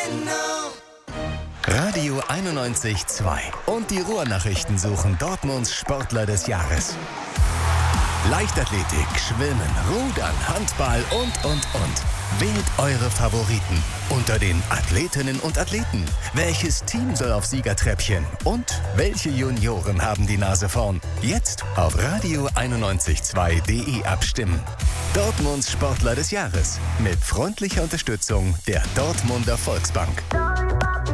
Radio 91.2 und die Ruhrnachrichten suchen Dortmunds Sportler des Jahres. Leichtathletik, Schwimmen, Rudern, Handball und. Wählt eure Favoriten unter den Athletinnen und Athleten. Welches Team soll auf Siegertreppchen? Und welche Junioren haben die Nase vorn? Jetzt auf radio912.de abstimmen. Dortmunds Sportler des Jahres mit freundlicher Unterstützung der Dortmunder Volksbank.